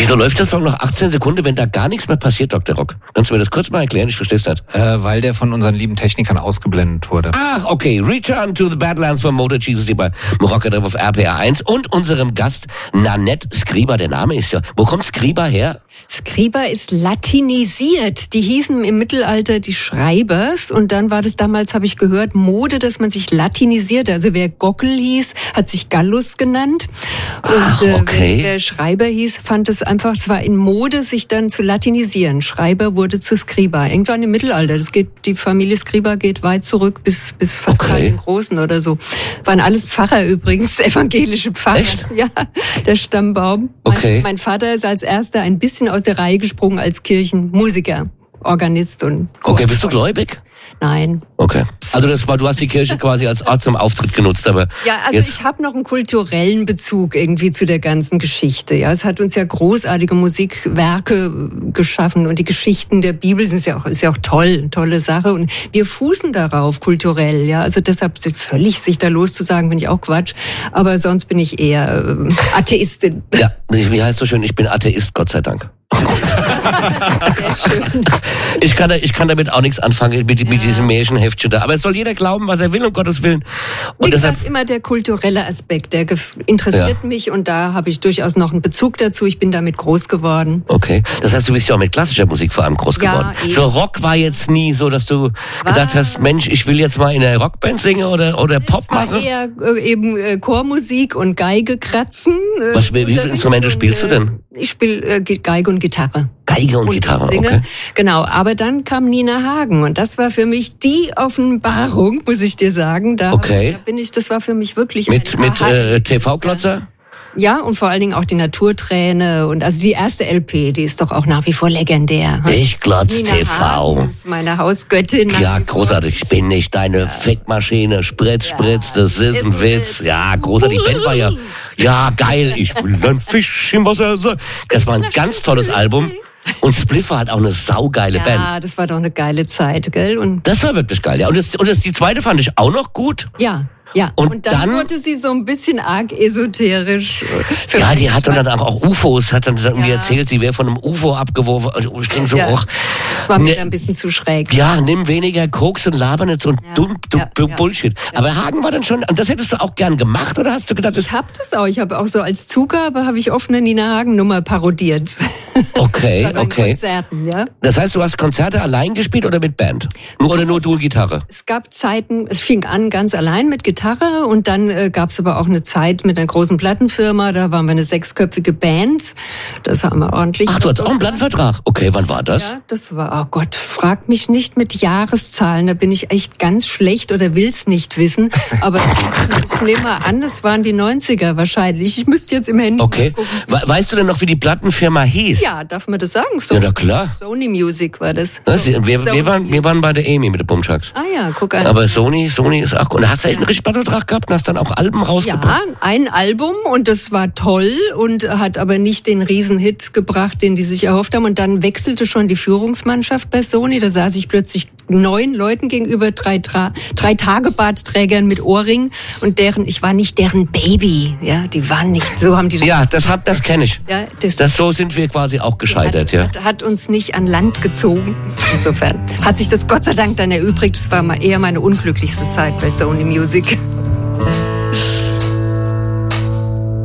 Wieso läuft das Song noch 18 Sekunden, wenn da gar nichts mehr passiert, Dr. Rock? Kannst du mir das kurz mal erklären? Ich verstehe es nicht. Weil der von unseren lieben Technikern ausgeblendet wurde. Ach, okay. Return to the Badlands von Motor Jesus hier bei Rockerdrive auf RPR 1 und unserem Gast Nanette Skriba. Der Name ist ja... Wo kommt Skriba her? Skriba ist latinisiert. Die hießen im Mittelalter die Schreibers und dann war das damals, habe ich gehört, Mode, dass man sich latinisierte. Also wer Gockel hieß, hat sich Gallus genannt. Und okay. wer Schreiber hieß, fand es einfach, es war in Mode, sich dann zu latinisieren. Schreiber wurde zu Skriba. Irgendwann im Mittelalter. Die Familie Skriba geht weit zurück bis fast Karl den Großen oder so. Waren alles Pfarrer übrigens, evangelische Pfarrer. Echt? Ja, der Stammbaum. Okay. Mein Vater ist als erster ein bisschen aus der Reihe gesprungen als Kirchenmusiker, Organist und Chor. Okay, bist du gläubig? Nein. Okay. Also du hast die Kirche quasi als Ort zum Auftritt genutzt, aber ja, also ich habe noch einen kulturellen Bezug irgendwie zu der ganzen Geschichte. Ja, es hat uns ja großartige Musikwerke geschaffen und die Geschichten der Bibel ist ja auch tolle Sache und wir fußen darauf kulturell. Ja, also deshalb völlig sich da loszusagen, bin ich auch Quatsch. Aber sonst bin ich eher Atheistin. Ja, wie heißt so schön? Ich bin Atheist, Gott sei Dank. Sehr schön. Ich kann damit auch nichts anfangen mit diesem Märchenheftchen da. Aber es soll jeder glauben, was er will, um Gottes Willen. Und Wie deshalb gesagt, immer der kulturelle Aspekt, der interessiert mich und da habe ich durchaus noch einen Bezug dazu. Ich bin damit groß geworden. Okay, das heißt, du bist ja auch mit klassischer Musik vor allem groß geworden. Eben. So Rock war jetzt nie so, dass du gedacht hast, Mensch, ich will jetzt mal in einer Rockband singen oder Pop machen? Das war eher eben Chormusik und Geige kratzen. Wie viele Instrumente spielst du denn? Ich spiele Geige und Gitarre. Geige und Gitarre, singe. Okay. Genau, aber dann kam Nina Hagen und das war für mich die Offenbarung, muss ich dir sagen. Das war für mich wirklich mit TV-Glotzer? Ja, und vor allen Dingen auch die Naturträne und also die erste LP, die ist doch auch nach wie vor legendär. Ich glotz Nina TV. Hagen ist meine Hausgöttin. Ja, großartig. Ich bin nicht deine Fickmaschine. Spritz, das ist ein Witz. Ja, großartig. Die Band war ja geil. Ich bin ein Fisch im Wasser. Das war ein ganz tolles Album. Und Spliffer hat auch eine saugeile Band. Ja, das war doch eine geile Zeit, gell? Und das war wirklich geil, ja. Und die zweite fand ich auch noch gut. Ja. Ja, und dann wurde sie so ein bisschen arg esoterisch. Ja, die hat dann auch UFOs, hat dann irgendwie erzählt, sie wäre von einem UFO abgeworfen. Also ich denke so, das war mir dann ein bisschen zu schräg. Ja, nimm weniger Koks und laber nicht so dumm Bullshit. Ja. Aber Hagen war dann schon, und das hättest du auch gern gemacht, oder hast du gedacht? Ich habe das auch. Ich habe auch so als Zugabe, habe ich oft eine Nina Hagen-Nummer parodiert. Okay. Konzerten, ja. Das heißt, du hast Konzerte allein gespielt oder mit Band? Oder nur du und Gitarre? Es gab Zeiten, es fing an ganz allein mit Gitarre und dann gab es aber auch eine Zeit mit einer großen Plattenfirma, da waren wir eine 6-köpfige Band. Das haben wir ordentlich. Ach, du hast auch einen Plattenvertrag? Okay, wann war das? Ja, das war, oh Gott, frag mich nicht mit Jahreszahlen, da bin ich echt ganz schlecht oder will's nicht wissen. Aber ich nehme mal an, das waren die 90er wahrscheinlich. Ich müsste jetzt im Handy gucken. Weißt du denn noch, wie die Plattenfirma hieß? Ja, darf man das sagen? Ja, na klar. Sony Music war das. Wir waren bei der Amy mit den Bumchucks. Ah ja, guck an. Aber Sony ist auch gut. Und hast du einen richtigen Plattenvertrag gehabt und hast dann auch Alben rausgebracht? Ja, ein Album und das war toll und hat aber nicht den Riesenhit gebracht, den die sich erhofft haben. Und dann wechselte schon die Führungsmannschaft bei Sony. Da saß ich plötzlich 9 Leuten gegenüber, 3 Tagebartträgern mit Ohrring und ich war nicht deren Baby. Ja, die waren nicht, so haben die das. Ja, das kenne ich. Ja, so sind wir quasi auch gescheitert, hat uns nicht an Land gezogen. Insofern hat sich das Gott sei Dank dann erübrigt. Das war eher meine unglücklichste Zeit bei Sony Music.